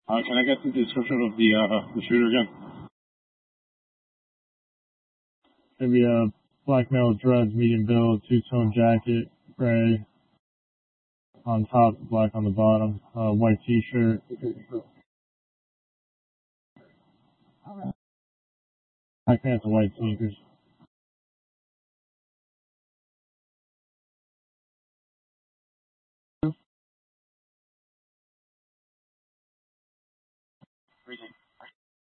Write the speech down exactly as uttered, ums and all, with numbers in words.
Uh, can I get the description of the uh, the shooter again? Maybe a black male dreads, medium build, two-tone jacket, gray on top, black on the bottom, uh, white t-shirt. Black pants and white sneakers.